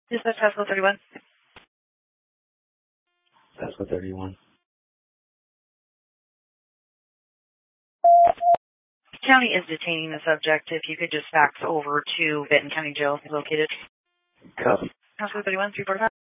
Dispatch Pasco 31. Pasco 31. County is detaining the subject. If you could just fax over to Benton County Jail located. Copy. Pasco 31, 345.